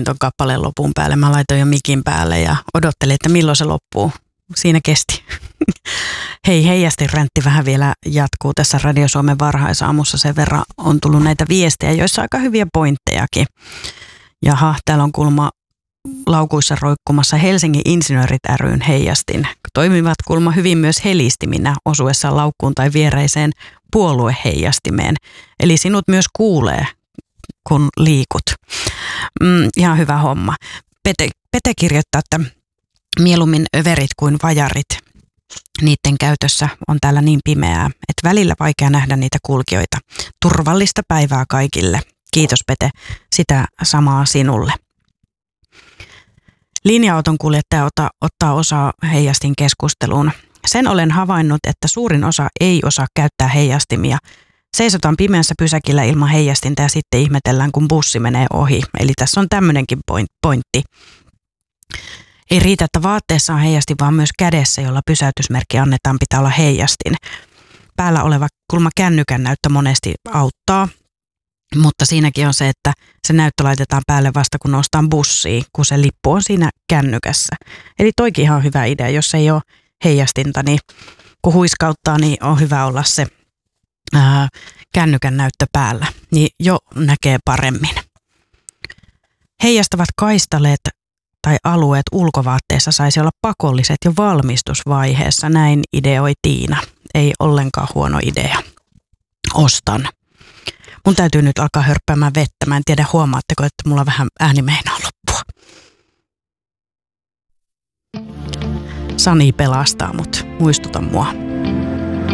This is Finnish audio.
ton kappaleen lopun päälle. Mä laitoin jo mikin päälle ja odottelin, että milloin se loppuu. Siinä kesti. Hei, heijastin räntti vähän vielä jatkuu tässä Radio Suomen varhaisaamussa. Sen verran on tullut näitä viestejä, joissa aika hyviä pointtejakin. Jaha, täällä on kulma laukuissa roikkumassa Helsingin Insinöörit ry:n heijastin. Toimivat kulma hyvin myös helistiminä osuessaan laukkuun tai viereiseen puolueheijastimeen. Eli sinut myös kuulee, kun liikut. Ihan hyvä homma. Pete kirjoittaa, että mieluummin överit kuin vajarit. Niiden käytössä on täällä niin pimeää, että välillä vaikea nähdä niitä kulkijoita. Turvallista päivää kaikille. Kiitos Pete, sitä samaa sinulle. Linja-auton kuljettaja ottaa osaa heijastin keskusteluun. Sen olen havainnut, että suurin osa ei osaa käyttää heijastimia. Seisotaan pimeässä pysäkillä ilman heijastinta ja sitten ihmetellään, kun bussi menee ohi. Eli tässä on tämmöinenkin pointti. Ei riitä, että vaatteessa on heijastin, vaan myös kädessä, jolla pysäytysmerkki annetaan, pitää olla heijastin. Päällä oleva kulma kännykän näyttö monesti auttaa, mutta siinäkin on se, että se näyttö laitetaan päälle vasta kun noustaan bussiin, kun se lippu on siinä kännykässä. Eli toikin ihan hyvä idea, jos ei ole heijastinta, niin kun huiskauttaa, niin on hyvä olla se kännykän näyttö päällä, niin jo näkee paremmin. Heijastavat kaistaleet tai alueet ulkovaatteessa saisi olla pakolliset jo valmistusvaiheessa, näin ideoi Tiina. Ei ollenkaan huono idea. Ostan. Mun täytyy nyt alkaa hörppäämään vettä. Mä en tiedä, huomaatteko, että mulla vähän ääni meinaa loppua. Sani pelastaa mut. Muistuta mua.